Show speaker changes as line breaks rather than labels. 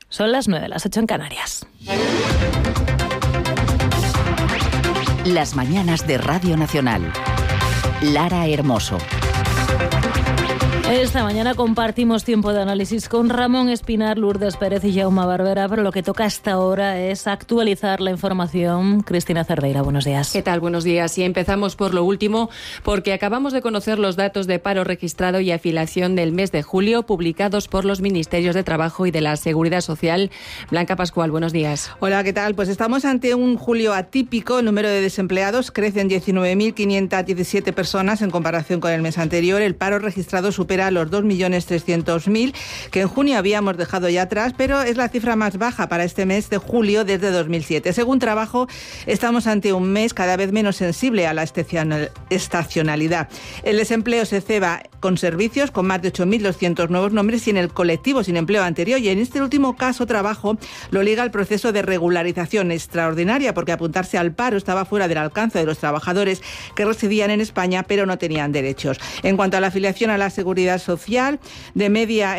Son las 9, las 8 en Canarias.
Las mañanas de Radio Nacional. Lara Hermoso.
Esta mañana compartimos tiempo de análisis con Ramón Espinar, Lourdes Pérez y Jaume Barbera, pero lo que toca hasta ahora es actualizar la información. Cristina Cerdeira, buenos días.
¿Qué tal? Buenos días. Y empezamos por lo último, porque acabamos de conocer los datos de paro registrado y afiliación del mes de julio, publicados por los Ministerios de Trabajo y de la Seguridad Social. Blanca Pascual, buenos días.
Hola, ¿qué tal? Pues estamos ante un julio atípico. El número de desempleados crece en 19.517 personas en comparación con el mes anterior. El paro registrado supera los 2.300.000 que en junio habíamos dejado ya atrás, pero es la cifra más baja para este mes de julio desde 2007. Según Trabajo, estamos ante un mes cada vez menos sensible a la estacionalidad. El desempleo se ceba con servicios, con más de 8.200 nuevos nombres, y en el colectivo sin empleo anterior. Y en este último caso, Trabajo lo liga al proceso de regularización extraordinaria, porque apuntarse al paro estaba fuera del alcance de los trabajadores que residían en España pero no tenían derechos. En cuanto a la afiliación a la Seguridad Social, de media